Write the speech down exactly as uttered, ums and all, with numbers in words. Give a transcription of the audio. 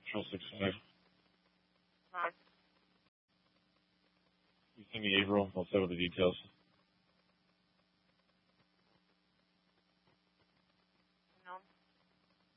Control six five. Hi. You send me April. I'll settle the details.